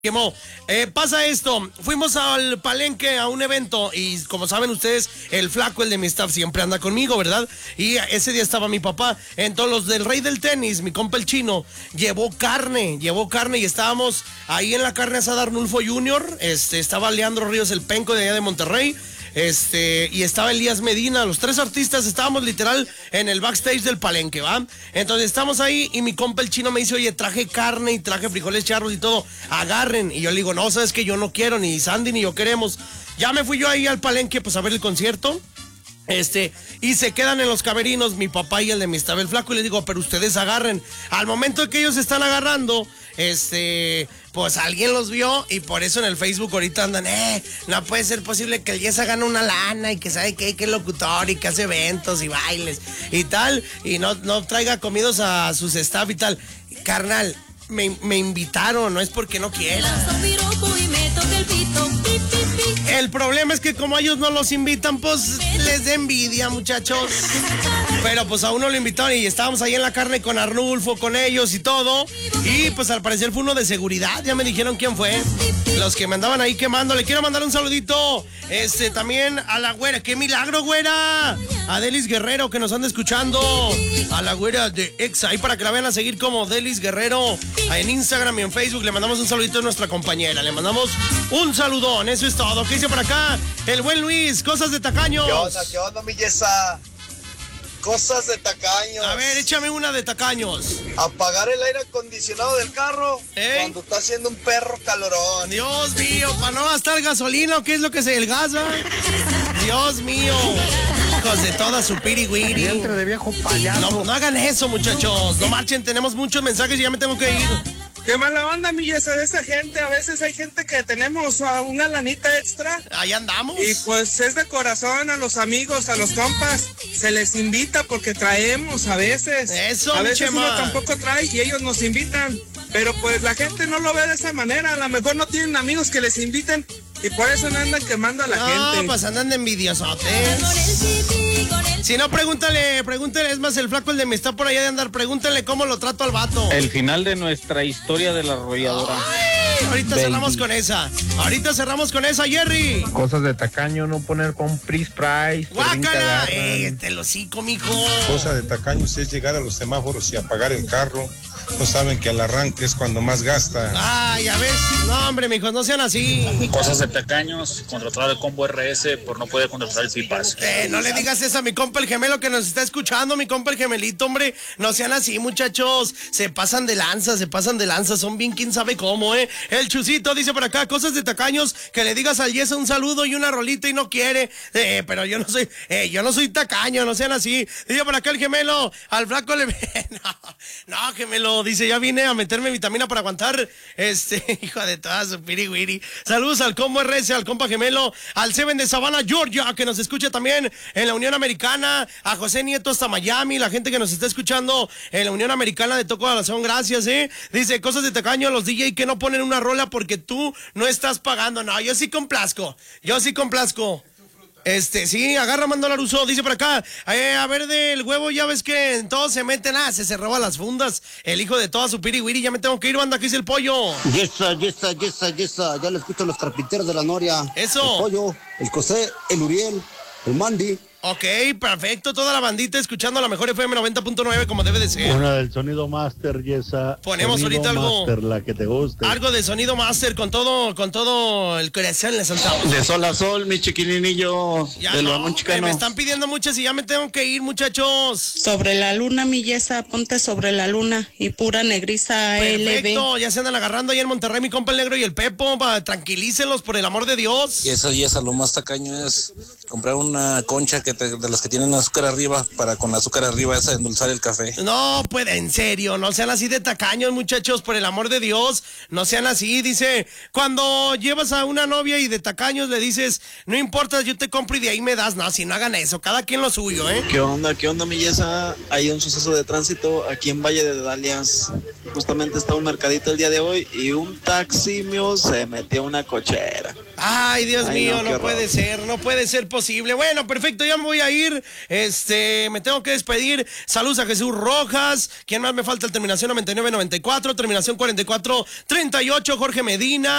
quemó. Pasa esto, fuimos al Palenque a un evento y como saben ustedes, el flaco, el de mi staff, siempre anda conmigo, ¿verdad? Y ese día estaba mi papá. Entonces los del Rey del Tenis, mi compa el chino, llevó carne y estábamos ahí en la carne asada Arnulfo Jr., estaba Leandro Ríos, el penco de allá de Monterrey, y estaba Elías Medina, los tres artistas estábamos literal en el backstage del Palenque, ¿va? Entonces estamos ahí y mi compa el chino me dice, oye, traje carne y traje frijoles charros y todo, agarren. Y yo le digo, no, sabes que yo no quiero, ni Sandy ni yo queremos. Ya me fui yo ahí al Palenque pues a ver el concierto. Y se quedan en los camerinos mi papá y el de mi estaba el flaco y le digo, pero ustedes agarren. Al momento de que ellos están agarrando, pues alguien los vio y por eso en el Facebook ahorita andan, no puede ser posible que el Yesa gane una lana y que sabe que es locutor y que hace eventos y bailes y tal, y no traiga comidos a sus staff y tal. Carnal, me invitaron, no es porque no quiera. El problema es que como ellos no los invitan, pues les da envidia, muchachos. Pero pues a uno lo invitaron y estábamos ahí en la carne con Arnulfo, con ellos y todo. Y pues al parecer fue uno de seguridad, ya me dijeron quién fue. Los que me andaban ahí quemando. Le quiero mandar un saludito también a la güera. ¡Qué milagro, güera! A Delis Guerrero, que nos anda escuchando. A la güera de Exa, ahí para que la vean a seguir como Delis Guerrero en Instagram y en Facebook. Le mandamos un saludito a nuestra compañera. Le mandamos un saludón, eso es todo. ¿Qué dice por acá? El buen Luis, cosas de tacaños. ¿Qué onda, mi Yesa? Cosas de tacaños. A ver, échame una de tacaños. Apagar el aire acondicionado del carro cuando está haciendo un perro calorón. Dios mío, para no gastar gasolina, ¿o qué es lo que se delgaza? Dios mío. Hijos de toda su pirigüiri. Vientre de viejo payaso. No hagan eso, muchachos. No marchen, tenemos muchos mensajes y ya me tengo que ir. Qué mala onda, mi Yesa, de esa gente. A veces hay gente que tenemos una lanita extra. Ahí andamos. Y pues es de corazón a los amigos, a los compas. Se les invita porque traemos a veces. Eso, a veces Chema. uno tampoco trae y ellos nos invitan. Pero pues la gente no lo ve de esa manera. A lo mejor no tienen amigos que les inviten y por eso no andan quemando a la gente. No, pues andan de envidiosotes. Si no, pregúntale, es más, el flaco el de mi está por allá de andar, pregúntale cómo lo trato al vato. El final de nuestra historia de la arrolladora. Ay, ahorita cerramos con esa, Jerry. Cosas de tacaño, no poner con Price. Guácala, te lo cico, mijo. Cosa de tacaños es llegar a los semáforos y apagar el carro. No saben que al arranque es cuando más gasta. Ay, ya ves. No, hombre, mijos, no sean así. Cosas de tacaños, contratar el combo RS por no poder contratar el FIPAS. No le digas eso a mi compa el gemelo que nos está escuchando, mi compa el gemelito, hombre. No sean así, muchachos. Se pasan de lanza. Son bien quién sabe cómo, El Chusito dice por acá, cosas de tacaños, que le digas al Yesa un saludo y una rolita y no quiere. Pero yo no soy tacaño, no sean así. Dice por acá el gemelo, al flaco le... No, gemelo, dice, ya vine a meterme vitamina para aguantar. Hijo de toda su pirigüiri. Saludos al combo RS, al compa gemelo, al Seven de Savannah, Georgia, que nos escucha también en la Unión Americana, a José Nieto hasta Miami, la gente que nos está escuchando en la Unión Americana de Toco de Corazón, gracias, Dice, cosas de tacaño a los DJ que no ponen una rola porque tú no estás pagando. No, yo sí complazco. Sí, agarra Mando Laruso, dice por acá, a ver del huevo, ya ves que en todo se meten, se roba las fundas, el hijo de toda su pirigüiri, ya me tengo que ir, banda, aquí es el pollo. Yesa, ya le escucho a los carpinteros de la Noria. Eso. El pollo, el José, el Uriel, el Mandy. Ok, perfecto, toda la bandita escuchando la mejor FM 90.9 como debe de ser. Una del sonido master, Yesa. Ponemos sonido ahorita algo. Master, la que te guste. Algo de sonido master, con todo el corazón le soltamos. De sol a sol, mi chiquininillo. Ya no, me están pidiendo muchas y ya me tengo que ir, muchachos. Sobre la luna, mi Yesa, ponte sobre la luna y pura negriza ALB. Perfecto, ya se andan agarrando ahí en Monterrey mi compa el negro y el Pepo, tranquilícenlos por el amor de Dios. Y esa, lo más tacaño es comprar una concha de las que tienen azúcar arriba, para con azúcar arriba esa endulzar el café. No, pues en serio, no sean así de tacaños, muchachos, por el amor de Dios, no sean así. Dice, cuando llevas a una novia y de tacaños le dices, no importa, yo te compro y de ahí me das. No, si no hagan eso, cada quien lo suyo, ¿Qué onda, mi Yesa? Hay un suceso de tránsito aquí en Valle de Dalias. Justamente está un mercadito el día de hoy y un taxi mío se metió una cochera. Ay, Dios mío, no puede ser posible. Bueno, perfecto, ya me voy a ir. Me tengo que despedir. Saludos a Jesús Rojas. ¿Quién más me falta? Terminación 9994, terminación 4438, Jorge Medina.